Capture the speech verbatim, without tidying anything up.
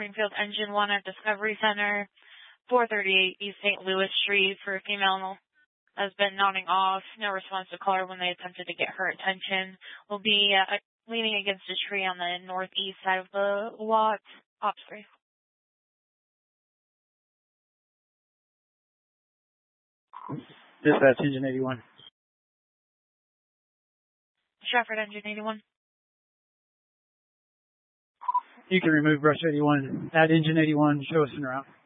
Springfield Engine one at Discovery Center, four thirty-eight East Saint Louis Street for a female has been nodding off. No response to caller when they attempted to get her attention. Will be uh, leaning against a tree on the northeast side of the lot. Ops three. Dispatch Engine eighty-one. Stratford Engine eighty-one. You can remove brush eighty-one. Add Engine eighty-one. Show us in route.